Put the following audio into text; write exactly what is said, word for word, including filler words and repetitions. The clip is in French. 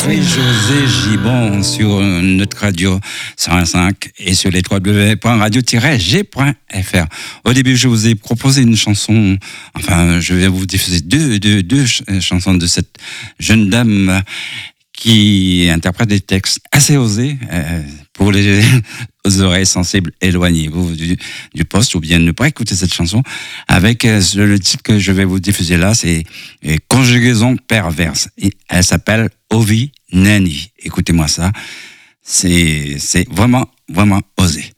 Marie-Josée Gibon sur notre radio cent un virgule cinq et sur les w w w point radio tiret g point f r. Au début, je vous ai proposé une chanson, enfin, je vais vous diffuser deux, deux, deux chansons de cette jeune dame qui interprète des textes assez osés euh, pour les aux oreilles sensibles. Éloignez-vous du, du poste ou bien ne pas écouter cette chanson. Avec euh, le titre que je vais vous diffuser là, c'est euh, Conjugaison perverse. Et elle s'appelle Ovi Nani. Écoutez-moi ça. C'est, c'est vraiment, vraiment osé.